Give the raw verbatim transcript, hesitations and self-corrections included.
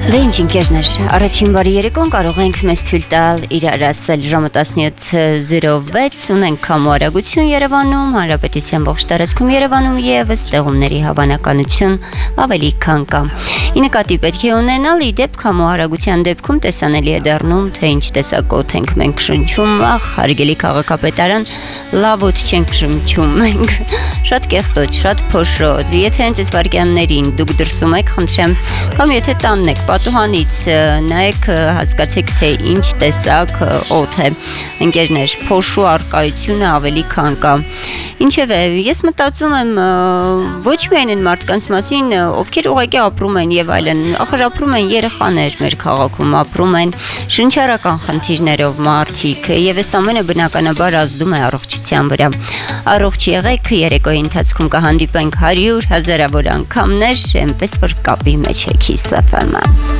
Դե ինչ ինքերներ, առաջին բարի երեկոն կարող ենք մեզ թույլ տալ իրար ասել ժամը տասնյոթ զիրո վեց, ունենք քամու արագություն Երևանում, Հանրապետության ողջ տարածքում Երևանում եւս ստեղումների հավանականություն ավելի քան կա։ Ի նկատի պետք է ունենալ ի դեպ քամու արագության դեպքում տեսանելի է դառնում, թե ինչ տեսակոթ ենք մենք շնչում, ախ, հարգելի քաղաքապետարան, լավ ոտ չենք շնչում մենք, շատ կեղտոտ, շատ փոշոտ, եթե հենց այս վարքյաններին դուք դրսում եք, խնդրեմ, կամ եթե տանն եք պատուհանից նայեք, հասկացեք, թե ինչ տեսակ օդ է, ընկերներ, փոշու առկայությունը ավելի քան կա։ Ինչևէ, ես մտածում եմ ոչ միայն այն մարդկանց մասին, ովքեր ուղղակի ապրում են եւ այլն, ախր ապրում են երեխաներ մեր քաղաքում, ապրում են շնչառական խնդիրներով մարդիկ եւ այս ամենը բնականաբար ազդում է առողջության վրա։ Առողջ եղեք, երեկոյի ընթացքում կհանդիպենք հարյուր հազարավոր անգամներ, այնպես որ կապի մեջ եք Kiss F M-ը։